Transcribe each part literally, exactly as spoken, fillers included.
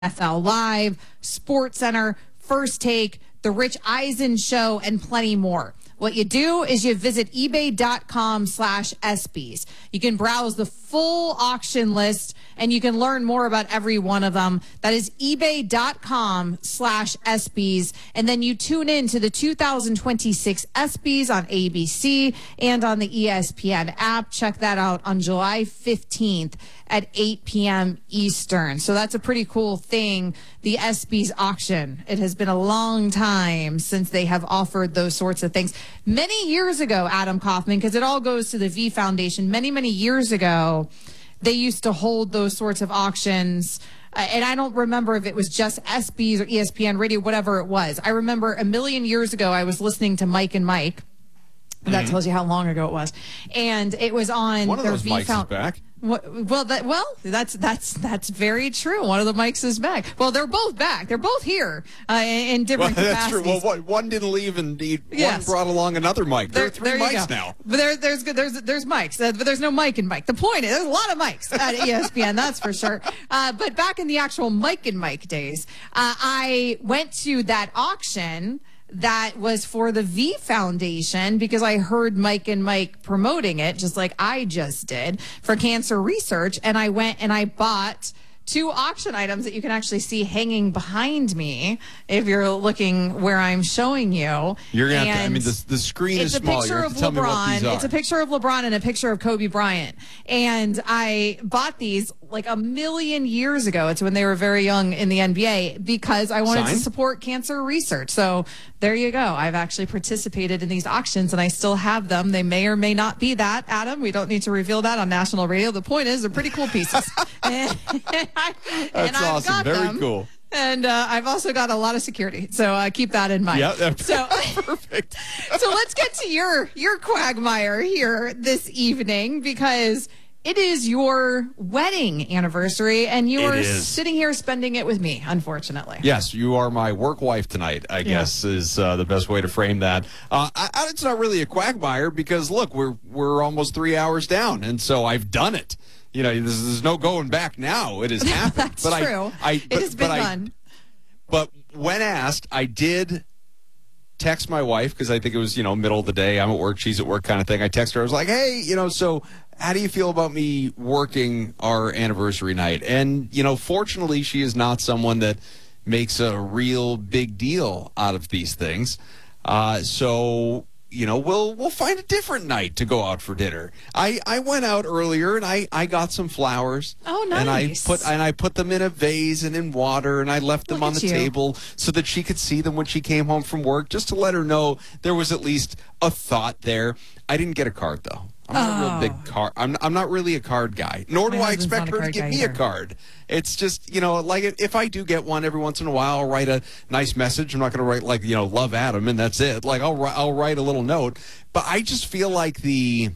F L Live, Sports Center, First Take, The Rich Eisen Show, and plenty more. What you do is you visit ebay.com slash ESPYs. You can browse the full auction list and you can learn more about every one of them. That is ebay.com slash ESPYs. And then you tune in to the two thousand twenty-six ESPYs on A B C and on the E S P N app. Check that out on July fifteenth at eight p.m. Eastern. So that's a pretty cool thing, the ESPYs auction. It has been a long time since they have offered those sorts of things. Many years ago, Adam Kaufman, because it all goes to the V Foundation, many, many years ago, they used to hold those sorts of auctions. Uh, and I don't remember if it was just ESPYs or E S P N Radio, whatever it was. I remember a million years ago, I was listening to Mike and Mike. Mm-hmm. That tells you how long ago it was. And it was on One of their those V mics Found- is back. Well, that, well, that's that's that's very true. One of the mics is back. Well, they're both back. They're both here uh, in, in different well, that's capacities. true. Well, one, one didn't leave, and he, Yes. one brought along another mic. There, There, are three there you mics go. now. But there, there's there's there's mics, uh, but there's no Mike and Mike. The point is, there's a lot of mics at E S P N, that's for sure. Uh, but back in the actual Mike and Mike days, uh, I went to that auction that was for the V Foundation because I heard Mike and Mike promoting it, just like I just did, for cancer research. And I went and I bought two auction items that you can actually see hanging behind me if you're looking where I'm showing you. You're gonna have to, I And mean, the, the screen it's is small. a picture You're of gonna have to tell me what these LeBron. are. It's a picture of LeBron and a picture of Kobe Bryant. And I bought these like a million years ago. It's when they were very young in the N B A because I wanted Signed? to support cancer research. So there you go. I've actually participated in these auctions and I still have them. They may or may not be that, Adam. We don't need to reveal that on national radio. The point is they're pretty cool pieces. and I, That's and I've awesome. got Very them. cool. And uh, I've also got a lot of security, so uh, keep that in mind. Yeah, that's so perfect. so let's get to your your quagmire here this evening because it is your wedding anniversary, and you It are is. sitting here spending it with me, unfortunately. Yes, you are my work wife tonight, I guess, is uh, the best way to frame that. Uh, I, I, it's not really a quagmire because, look, we're we're almost three hours down, and so I've done it. You know, there's, there's no going back now. It has happened. That's but true. I, I, it but, has been but done. I, but when asked, I did text my wife because I think it was, you know, middle of the day. I'm at work, she's at work kind of thing. I text her. I was like, hey, you know, so how do you feel about me working our anniversary night? And, you know, fortunately, she is not someone that makes a real big deal out of these things. Uh, so, you know, we'll we'll find a different night to go out for dinner. I, I went out earlier and I, I got some flowers. Oh, And I nice. put and I put them in a vase and in water and I left them Look on at the you. table so that she could see them when she came home from work, just to let her know there was at least a thought there. I didn't get a card though. I'm not a real big card. I'm I'm not really a card guy. Nor do My I husband's expect not a her to card give guy me either. a card. It's just, you know, like if I do get one every once in a while, I'll write a nice message. I'm not going to write like, you know, love Adam and that's it. Like I'll wri- I'll write a little note. But I just feel like the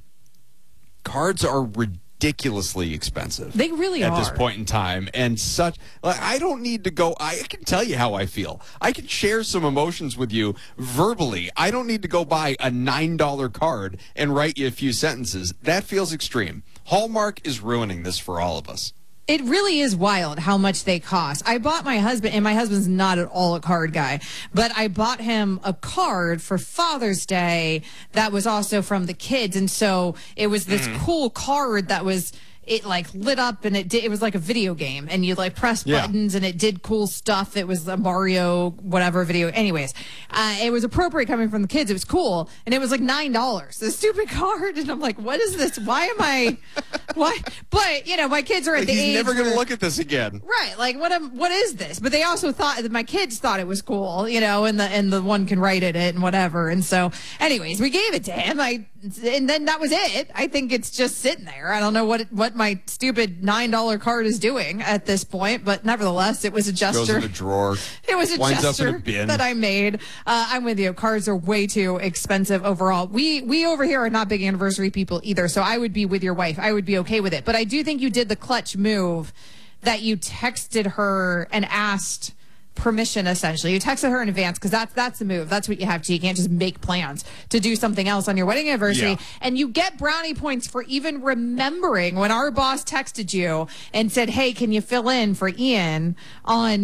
cards are ridiculously expensive. They really at are. this point in time, and such like I don't need to go. I can tell you how I feel. I can share some emotions with you verbally. I don't need to go buy a nine dollar card and write you a few sentences. That feels extreme. Hallmark is ruining this for all of us. It really is wild how much they cost. I bought my husband, and my husband's not at all a card guy, but I bought him a card for Father's Day that was also from the kids. And so it was this Mm-hmm. cool card that was, it like lit up and it did, it was like a video game and you like press Yeah. buttons and it did cool stuff. It was a Mario, whatever video. Anyways, uh, it was appropriate coming from the kids. It was cool. And it was like nine dollars, the stupid card. And I'm like, what is this? Why am I, why? But you know, my kids are at Like, the he's age never going to where- look at this again. Right, like what am, what is this? But they also thought that my kids thought it was cool, you know, and the and the one can write it and whatever. And so, anyways, we gave it to him. I and then that was it. I think it's just sitting there. I don't know what it, what my stupid nine dollar card is doing at this point, but nevertheless, it was a Goes gesture. in the drawer. It was a winds up gesture in a bin. that I made. Uh, I'm with you. Cards are way too expensive overall. We we over here are not big anniversary people either, so I would be with your wife. I would be okay with it. But I do think you did the clutch move that you texted her and asked permission, essentially. You texted her in advance because that's that's the move. That's what you have to. You can't just make plans to do something else on your wedding anniversary. Yeah. And you get brownie points for even remembering when our boss texted you and said, hey, can you fill in for Ian on